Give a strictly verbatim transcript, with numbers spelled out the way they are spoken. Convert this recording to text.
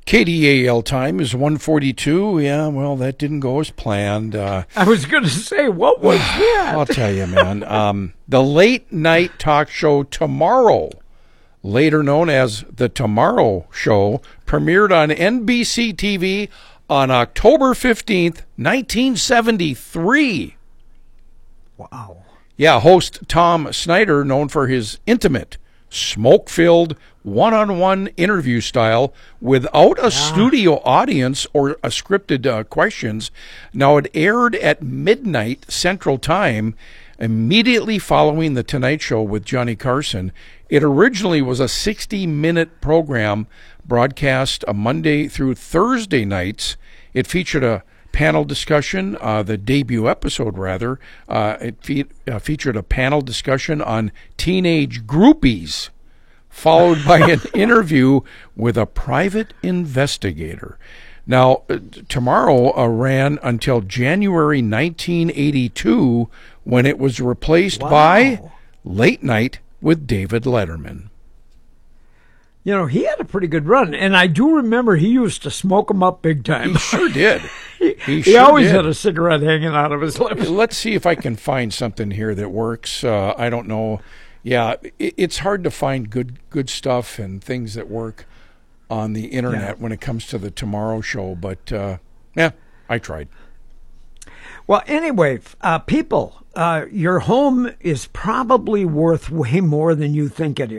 K D A L time is one forty-two. Yeah, well, that didn't go as planned. Uh, I was going to say, what was that? I'll tell you, man. Um, the late night talk show Tomorrow, later known as The Tomorrow Show, premiered on N B C T V on October fifteenth, nineteen seventy-three. Wow. Yeah, host Tom Snyder, known for his intimate, smoke-filled, one-on-one interview style without a yeah. studio audience or a scripted uh, questions. Now, it aired at midnight Central Time, immediately following The Tonight Show with Johnny Carson. It originally was a sixty-minute program broadcast a Monday through Thursday nights. It featured a panel discussion, uh, the debut episode, rather. Uh, it fe- uh, featured a panel discussion on teenage groupies, followed by an interview with a private investigator. Now, uh, Tomorrow uh, ran until January nineteen eighty-two, when it was replaced wow. by Late Night with David Letterman. You know, he had a pretty good run, and I do remember he used to smoke them up big time. He sure did. he he, he sure always did. had a cigarette hanging out of his lips. Let's see if I can find something here that works. Uh, I don't know. Yeah, it, it's hard to find good good stuff and things that work on the internet yeah. when it comes to the Tomorrow Show, but uh, yeah, I tried. Well, anyway, uh, people, uh, your home is probably worth way more than you think it is.